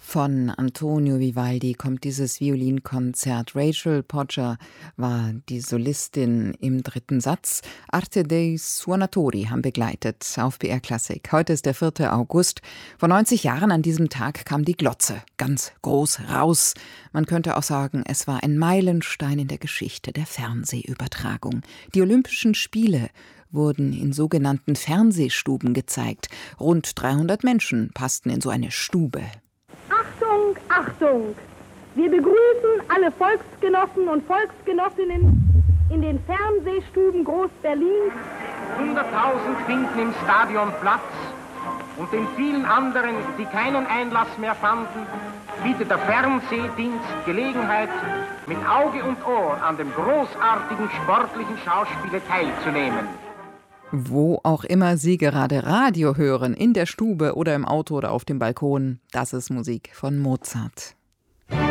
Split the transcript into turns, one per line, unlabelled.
Von Antonio Vivaldi kommt dieses Violinkonzert. Rachel Podger war die Solistin im 3. Satz. Arte dei Suonatori haben begleitet auf BR Klassik. Heute ist der 4. August. Vor 90 Jahren an diesem Tag kam die Glotze ganz groß raus. Man könnte auch sagen, es war ein Meilenstein in der Geschichte der Fernsehübertragung. Die Olympischen Spiele wurden in sogenannten Fernsehstuben gezeigt. Rund 300 Menschen passten in so eine Stube.
Achtung, Achtung! Wir begrüßen alle Volksgenossen und Volksgenossinnen in den Fernsehstuben Groß-Berlins.
100.000 finden im Stadion Platz und den vielen anderen, die keinen Einlass mehr fanden, bietet der Fernsehdienst Gelegenheit, mit Auge und Ohr an dem großartigen sportlichen Schauspiele teilzunehmen.
Wo auch immer Sie gerade Radio hören, in der Stube oder im Auto oder auf dem Balkon, das ist Musik von Mozart.